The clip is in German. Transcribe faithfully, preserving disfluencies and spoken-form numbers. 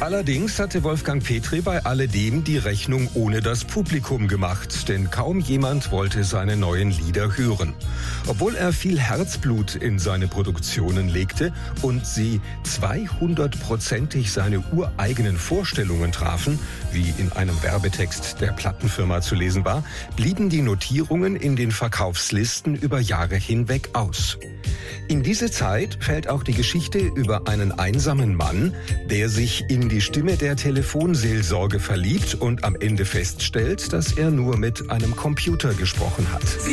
Allerdings hatte Wolfgang Petri bei alledem die Rechnung ohne das Publikum gemacht, denn kaum jemand wollte seine neuen Lieder hören. Obwohl er viel Herzblut in seine Produktionen legte und sie zweihundertprozentig seine ureigenen Vorstellungen trafen, wie in einem Werbetext der Plattenfirma zu lesen war, blieben die Notierungen in den Verkaufslisten über Jahre hinweg aus. In diese Zeit fällt auch die Geschichte über einen einsamen Mann, der sich in die Stimme der Telefonseelsorge verliebt und am Ende feststellt, dass er nur mit einem Computer gesprochen hat.